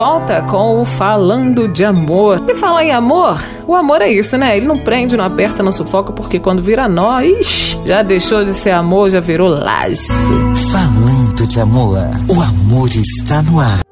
Volta com o Falando de Amor. E falar em amor, o amor é isso, né? Ele não prende, não aperta, não sufoca, porque quando vira nó, já deixou de ser amor, já virou laço. Falando de Amor, o amor está no ar.